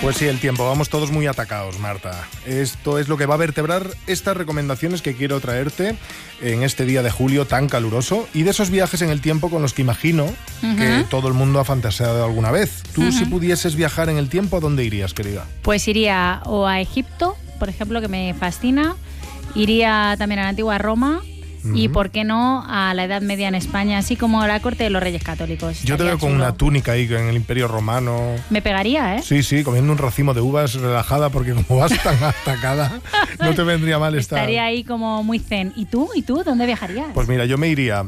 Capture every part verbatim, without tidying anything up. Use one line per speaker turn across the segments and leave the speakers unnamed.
Pues sí, el tiempo. Vamos todos muy atacados, Marta. Esto es lo que va a vertebrar estas recomendaciones que quiero traerte en este día de julio tan caluroso y de esos viajes en el tiempo con los que imagino uh-huh. que todo el mundo ha fantaseado alguna vez. Tú, uh-huh. si pudieses viajar en el tiempo, ¿a dónde irías, querida?
Pues iría o a Egipto, por ejemplo, que me fascina. Iría también a la antigua Roma. Y, ¿por qué no?, a la Edad Media en España, así como la corte de los Reyes Católicos.
Yo te veo con una túnica ahí en el Imperio Romano.
Me pegaría, ¿eh?
Sí, sí, comiendo un racimo de uvas relajada, porque como vas tan atacada, no te vendría mal estar.
Estaría ahí como muy zen. ¿Y tú? ¿Y tú? ¿Dónde viajarías?
Pues mira, yo me iría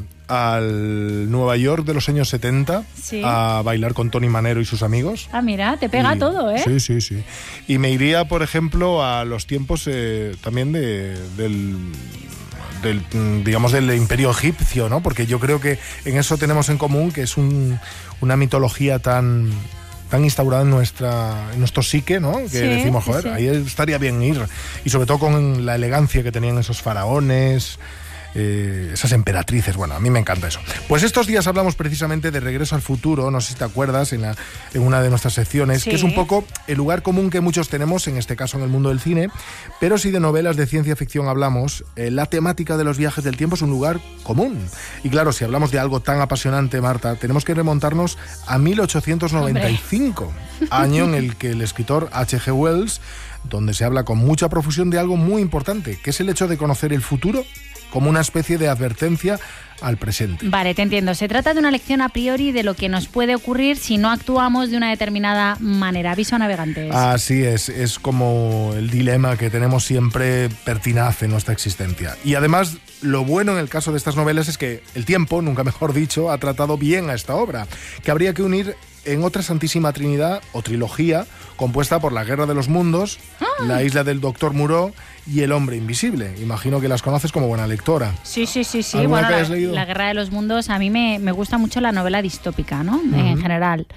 al Nueva York de los años setenta, ¿sí?, a bailar con Tony Manero y sus amigos.
Ah, mira, te pega
y,
todo, ¿eh?
Sí, sí, sí. Y me iría, por ejemplo, a los tiempos eh, también de, del... Del, digamos, del imperio egipcio, ¿no? Porque yo creo que en eso tenemos en común que es un, una mitología tan, tan instaurada en nuestra en nuestro psique, ¿no? Que sí, decimos, joder, sí, sí. ahí estaría bien ir. Y sobre todo con la elegancia que tenían esos faraones, eh, esas emperatrices. Bueno, a mí me encanta eso. Pues estos días hablamos precisamente de Regreso al Futuro, no sé si te acuerdas, en, la, en una de nuestras secciones, sí. que es un poco el lugar común que muchos tenemos, en este caso en el mundo del cine, pero si de novelas de ciencia ficción hablamos, eh, la temática de los viajes del tiempo es un lugar común. Y claro, si hablamos de algo tan apasionante, Marta, tenemos que remontarnos a mil ochocientos noventa y cinco, ¡hombre! Año en el que el escritor H G Wells, donde se habla con mucha profusión de algo muy importante, que es el hecho de conocer el futuro como una especie de advertencia al presente.
Vale, te entiendo. Se trata de una lección a priori de lo que nos puede ocurrir si no actuamos de una determinada manera. Aviso a navegantes.
Así es, es como el dilema que tenemos siempre pertinaz en nuestra existencia. Y además, lo bueno en el caso de estas novelas es que el tiempo, nunca mejor dicho, ha tratado bien a esta obra, que habría que unir en otra Santísima Trinidad o trilogía compuesta por La Guerra de los Mundos, ah. La Isla del Doctor Moreau y El Hombre Invisible. Imagino que las conoces como buena lectora.
Sí, sí, sí, sí. Bueno, la, la Guerra de los Mundos, a mí me, me gusta mucho la novela distópica, ¿no? Uh-huh. En general.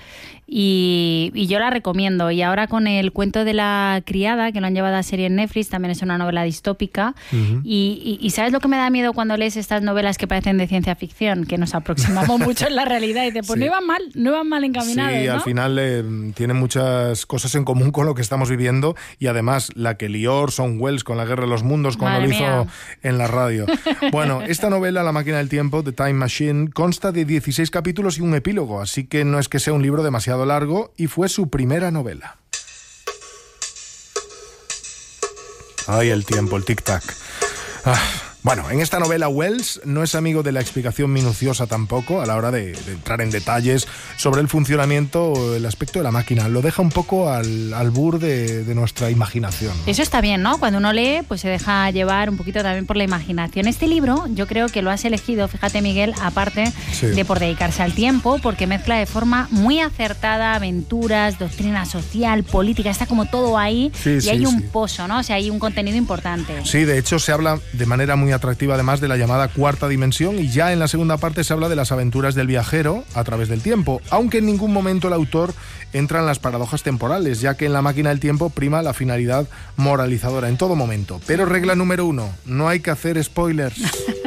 Y, y yo la recomiendo. Y ahora con el cuento de la criada, que lo han llevado a serie en Netflix, también es una novela distópica. Uh-huh. Y, y, y ¿sabes lo que me da miedo cuando lees estas novelas que parecen de ciencia ficción? Que nos aproximamos mucho en la realidad y te pues sí. no iban mal, no iban mal encaminados,
Sí,
¿no?
al final eh, tienen muchas cosas en común con lo que estamos viviendo y además la que lió Orson Welles con La Guerra de los Mundos cuando Madre lo hizo mía. En la radio. Bueno, esta novela, La Máquina del Tiempo, The Time Machine, consta de dieciséis capítulos y un epílogo, así que no es que sea un libro demasiado largo y fue su primera novela. Ay, el tiempo, el tic-tac. Ah. Bueno, en esta novela Wells no es amigo de la explicación minuciosa tampoco a la hora de, de entrar en detalles sobre el funcionamiento o el aspecto de la máquina. Lo deja un poco al albur de, de nuestra imaginación, ¿no?
Eso está bien, ¿no? Cuando uno lee, pues se deja llevar un poquito también por la imaginación. Este libro yo creo que lo has elegido, fíjate, Miguel, aparte sí. de por dedicarse al tiempo, porque mezcla de forma muy acertada aventuras, doctrina social, política, está como todo ahí sí, y sí, hay un sí. pozo, ¿no? O sea, hay un contenido importante.
Sí, de hecho se habla de manera muy atractiva además de la llamada cuarta dimensión y ya en la segunda parte se habla de las aventuras del viajero a través del tiempo, aunque en ningún momento el autor entra en las paradojas temporales, ya que en La Máquina del Tiempo prima la finalidad moralizadora en todo momento. Pero regla número uno, no hay que hacer spoilers.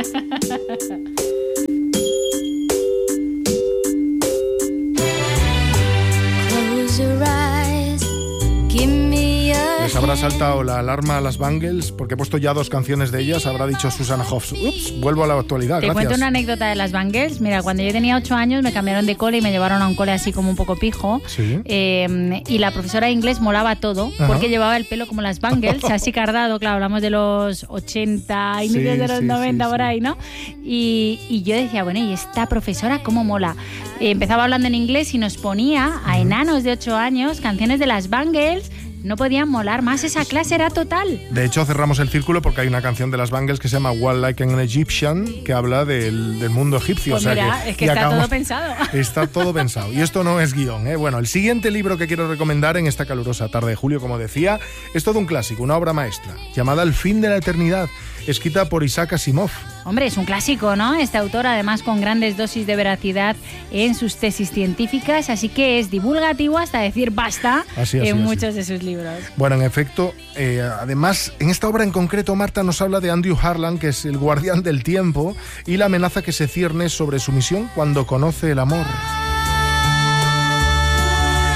Les habrá saltado la alarma a las Bangles porque he puesto ya dos canciones de ellas. Habrá dicho Susana Hoffs, ups, vuelvo a la actualidad.
Te
Gracias.
cuento una anécdota de las Bangles. Mira, cuando yo tenía ocho años me cambiaron de cole y me llevaron a un cole así como un poco pijo.
¿Sí?
Eh, y la profesora de inglés molaba todo. Ajá. Porque llevaba el pelo como las Bangles, así cardado. Claro, hablamos de los ochenta, inicios sí, de los sí, noventa, sí, por ahí, ¿no? Y, y yo decía, bueno, ¿y esta profesora cómo mola? Eh, empezaba hablando en inglés y nos ponía a enanos de ocho años canciones de las Bangles. No podían molar más, esa clase era total.
De hecho, cerramos el círculo porque hay una canción de las Bangles que se llama Walk Like an Egyptian, que habla del, del mundo egipcio.
Pues
o sea
mira,
que,
es que está
acabamos,
todo pensado.
Está todo pensado. Y esto no es guión, ¿eh? Bueno, el siguiente libro que quiero recomendar en esta calurosa tarde de julio, como decía, es todo un clásico, una obra maestra, llamada El fin de la eternidad, escrita por Isaac Asimov.
Hombre, es un clásico, ¿no? Este autor, además, con grandes dosis de veracidad en sus tesis científicas, así que es divulgativo hasta decir basta así, así, en así. muchos de sus libros.
Bueno, en efecto, eh, además, en esta obra en concreto, Marta nos habla de Andrew Harlan, que es el guardián del tiempo, y la amenaza que se cierne sobre su misión cuando conoce el amor. El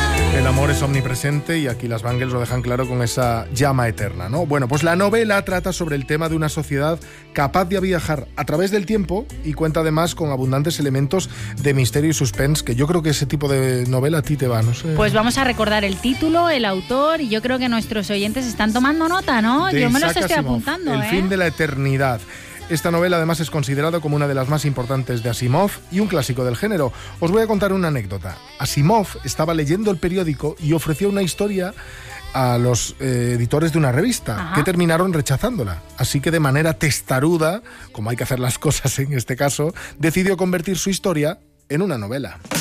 el amor es omnipresente y aquí las Bangles lo dejan claro con esa llama eterna, ¿no? Bueno, pues la novela trata sobre el tema de una sociedad capaz de viajar a través del tiempo y cuenta además con abundantes elementos de misterio y suspense, que yo creo que ese tipo de novela a ti te va, no sé.
Pues vamos a recordar el título, el autor, y yo creo que nuestros oyentes están tomando nota, ¿no?
De
yo me los
Isaac
estoy
Asimov,
apuntando,
El
¿eh?
fin de la eternidad. Esta novela además es considerada como una de las más importantes de Asimov y un clásico del género. Os voy a contar una anécdota. Asimov estaba leyendo el periódico y ofreció una historia a los eh, editores de una revista, Ajá. que terminaron rechazándola. Así que de manera testaruda, como hay que hacer las cosas en este caso, decidió convertir su historia en una novela.